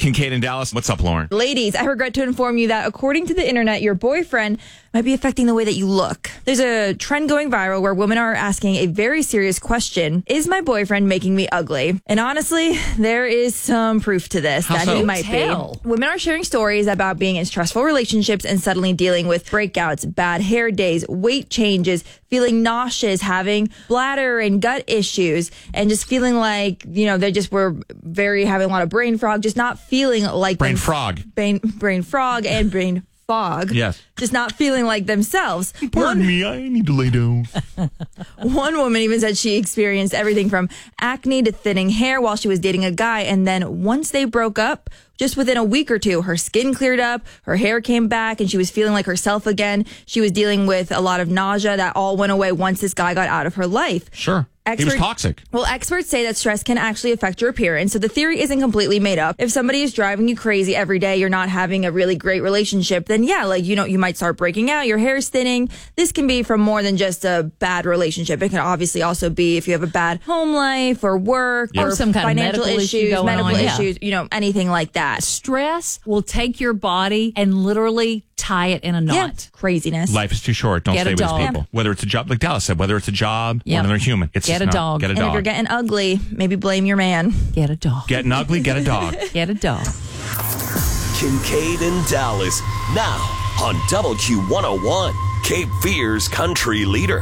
Kincaid in Dallas. What's up, Lauren? Ladies, I regret to inform you that according to the internet, your boyfriend might be affecting the way that you look. There's a trend going viral where women are asking a very serious question. Is my boyfriend making me ugly? And honestly, there is some proof to this that he might be. Women are sharing stories about being in stressful relationships and suddenly dealing with breakouts, bad hair days, weight changes, feeling nauseous, having bladder and gut issues, and just feeling like, they just were having a lot of brain fog, just not feeling like brain frog and brain fog. Yes. Just not feeling like themselves. Pardon me, I need to lay down. One woman even said she experienced everything from acne to thinning hair while she was dating a guy. And then once they broke up, just within a week or two, her skin cleared up, her hair came back, and she was feeling like herself again. She was dealing with a lot of nausea that all went away once this guy got out of her life. Sure. He was toxic. Well, experts say that stress can actually affect your appearance, so the theory isn't completely made up. If somebody is driving you crazy every day, you're not having a really great relationship, then yeah, you might start breaking out, your hair's thinning. This can be from more than just a bad relationship. It can obviously also be if you have a bad home life or work or some kind financial of medical issues, anything like that. Stress will take your body and literally tie it in a knot. Yeah. Craziness. Life is too short. Don't stay with these people. Yeah. Whether it's a job, like Dallas said, whether it's a job or another human. Get a dog. Get a dog. And if you're getting ugly, maybe blame your man. Get a dog. Getting ugly, get a dog. Get a dog. Kincaid in Dallas. Now on WQ101, Cape Fear's country leader.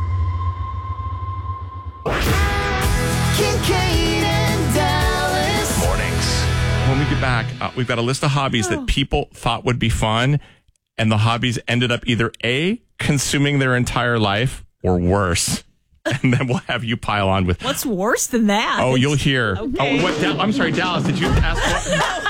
Kincaid in Dallas. Mornings. When we get back, we've got a list of hobbies that people thought would be fun, and the hobbies ended up either A, consuming their entire life, or worse. And then we'll have you pile on with... What's worse than that? Oh, you'll hear. Okay. I'm sorry, Dallas, did you ask what?